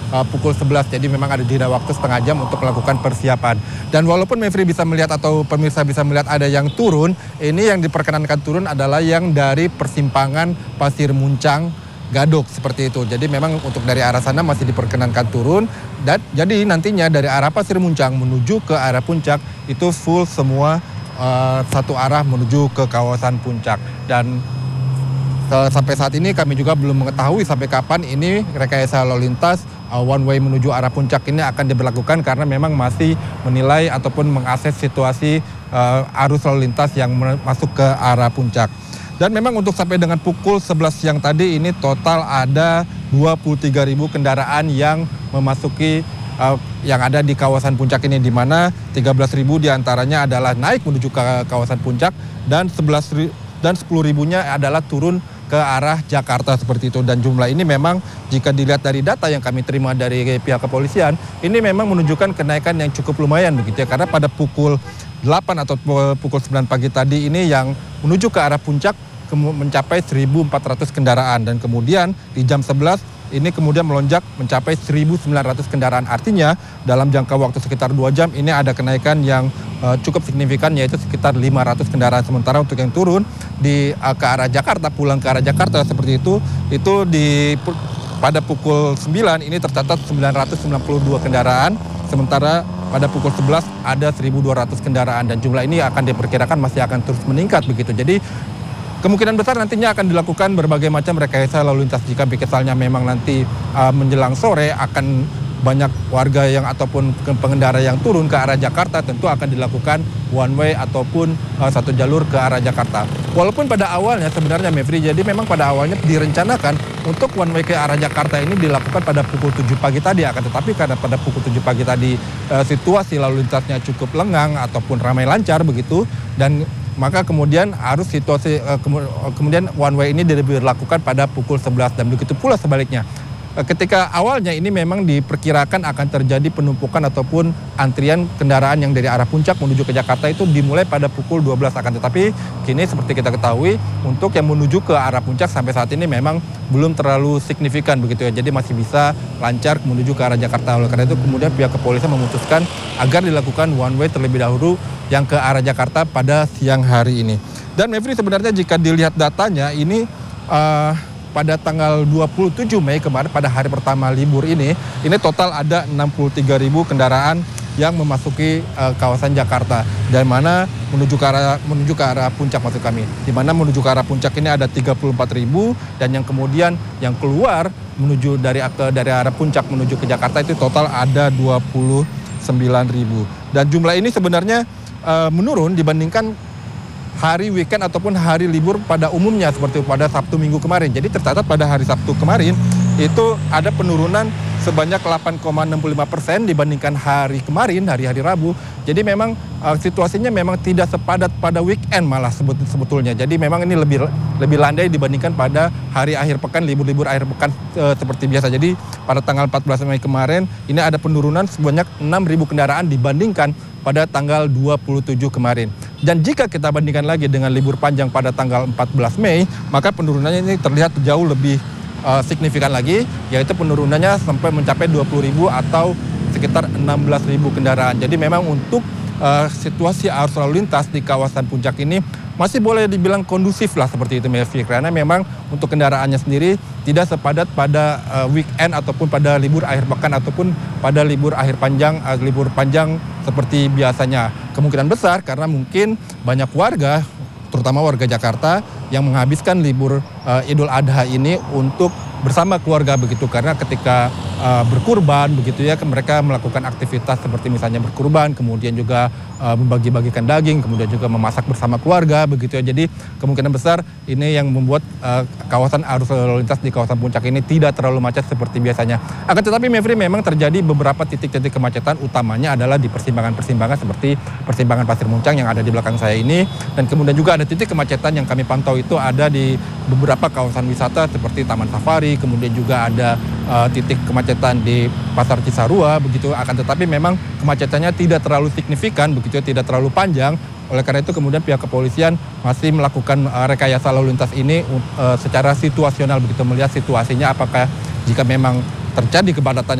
pukul 11. Jadi memang ada jeda waktu setengah jam untuk melakukan persiapan. Dan walaupun Mevri bisa melihat atau pemirsa bisa melihat ada yang turun, ini yang diperkenankan turun adalah yang dari persimpangan Pasir Muncang Gadok seperti itu. Jadi memang untuk dari arah sana masih diperkenankan turun, dan jadi nantinya dari arah Pasir Muncang menuju ke arah puncak itu full semua satu arah menuju ke kawasan puncak. Dan sampai saat ini kami juga belum mengetahui sampai kapan ini rekayasa lalu lintas one way menuju arah puncak ini akan diberlakukan, karena memang masih menilai ataupun mengakses situasi arus lalu lintas yang masuk ke arah puncak. Dan memang untuk sampai dengan pukul 11 siang tadi ini total ada 23.000 kendaraan yang memasuki yang ada di kawasan puncak ini, di mana 13.000 diantaranya adalah naik menuju ke kawasan puncak dan 10.000-nya adalah turun ke arah Jakarta seperti itu. Dan jumlah ini memang jika dilihat dari data yang kami terima dari pihak kepolisian, ini memang menunjukkan kenaikan yang cukup lumayan begitu ya, karena pada pukul 8 atau pukul 9 pagi tadi ini yang menuju ke arah puncak mencapai 1.400 kendaraan, dan kemudian di jam 11 ini kemudian melonjak mencapai 1.900 kendaraan. Artinya dalam jangka waktu sekitar 2 jam ini ada kenaikan yang cukup signifikan, yaitu sekitar 500 kendaraan. Sementara untuk yang turun ke arah Jakarta, pulang ke arah Jakarta seperti itu pada pukul 9 ini tercatat 992 kendaraan. Sementara pada pukul 11 ada 1.200 kendaraan, dan jumlah ini akan diperkirakan masih akan terus meningkat begitu. Jadi kemungkinan besar nantinya akan dilakukan berbagai macam rekayasa lalu lintas. Jika misalnya memang nanti menjelang sore akan banyak warga yang ataupun pengendara yang turun ke arah Jakarta, tentu akan dilakukan one way ataupun satu jalur ke arah Jakarta. Walaupun pada awalnya sebenarnya Mevri, jadi memang pada awalnya direncanakan untuk one way ke arah Jakarta ini dilakukan pada pukul 7 pagi tadi, akan tetapi karena pada pukul 7 pagi tadi situasi lalu lintasnya cukup lengang ataupun ramai lancar begitu, dan maka kemudian kemudian one way ini diberlakukan pada pukul 11, dan begitu pula sebaliknya. Ketika awalnya ini memang diperkirakan akan terjadi penumpukan ataupun antrian kendaraan yang dari arah puncak menuju ke Jakarta itu dimulai pada pukul 12, akan tetapi kini seperti kita ketahui untuk yang menuju ke arah puncak sampai saat ini memang belum terlalu signifikan begitu ya. Jadi masih bisa lancar menuju ke arah Jakarta. Oleh karena itu kemudian pihak kepolisian memutuskan agar dilakukan one way terlebih dahulu yang ke arah Jakarta pada siang hari ini. Dan Mevri, sebenarnya jika dilihat datanya ini pada tanggal 27 Mei kemarin pada hari pertama libur ini total ada 63.000 kendaraan yang memasuki kawasan Jakarta, dan mana menuju ke arah puncak maksud kami. Di mana menuju ke arah puncak ini ada 34.000, dan yang kemudian yang keluar menuju dari arah puncak menuju ke Jakarta itu total ada 29.000. Dan jumlah ini sebenarnya menurun dibandingkan hari weekend ataupun hari libur pada umumnya seperti pada Sabtu Minggu kemarin. Jadi tercatat pada hari Sabtu kemarin itu ada penurunan sebanyak 8,65% dibandingkan hari kemarin, hari Rabu. Jadi memang situasinya memang tidak sepadat pada weekend malah sebetulnya. Jadi memang ini lebih landai dibandingkan pada hari akhir pekan, libur akhir pekan seperti biasa. Jadi pada tanggal 14 Mei kemarin ini ada penurunan sebanyak 6.000 kendaraan dibandingkan pada tanggal 27 kemarin. Dan jika kita bandingkan lagi dengan libur panjang pada tanggal 14 Mei, maka penurunannya ini terlihat jauh lebih signifikan lagi, yaitu penurunannya sampai mencapai 20.000 atau sekitar 16.000 kendaraan. Jadi memang untuk situasi arus lalu lintas di kawasan puncak ini masih boleh dibilang kondusif lah seperti itu Mevri, karena memang untuk kendaraannya sendiri tidak sepadat pada weekend ataupun pada libur akhir pekan ataupun pada libur panjang seperti biasanya. Kemungkinan besar karena mungkin banyak warga, terutama warga Jakarta, yang menghabiskan libur Idul Adha ini untuk bersama keluarga begitu, karena ketika berkurban begitu ya, mereka melakukan aktivitas seperti misalnya berkurban, kemudian juga membagi-bagikan daging, kemudian juga memasak bersama keluarga begitu ya. Jadi kemungkinan besar ini yang membuat kawasan arus lalu lintas di kawasan puncak ini tidak terlalu macet seperti biasanya. Akan tetapi Mevri, memang terjadi beberapa titik-titik kemacetan, utamanya adalah di persimpangan-persimpangan seperti persimpangan Pasir Muncang yang ada di belakang saya ini, dan kemudian juga ada titik kemacetan yang kami pantau itu ada di beberapa kawasan wisata seperti Taman Safari, kemudian juga ada titik kemacetan di Pasar Cisarua begitu. Akan tetapi memang kemacetannya tidak terlalu signifikan begitu, tidak terlalu panjang. Oleh karena itu kemudian pihak kepolisian masih melakukan rekayasa lalu lintas ini secara situasional begitu, melihat situasinya apakah jika memang terjadi kepadatan